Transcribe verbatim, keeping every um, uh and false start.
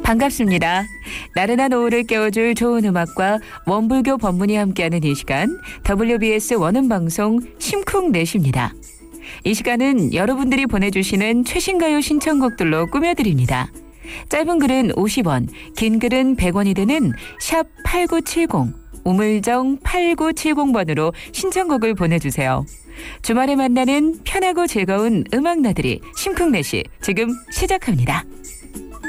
반갑습니다. 나른한 오후를 깨워줄 좋은 음악과 원불교 법문이 함께하는 이 시간 더블유비에스 원음방송 심쿵넷입니다. 이 시간은 여러분들이 보내주시는 최신가요 신청곡들로 꾸며드립니다. 짧은 글은 오십 원, 긴 글은 백 원이 되는 샵 팔구칠공, 우물정 팔구칠공 번으로 신청곡을 보내주세요. 주말에 만나는 편하고 즐거운 음악 나들이 심쿵넷이 지금 시작합니다.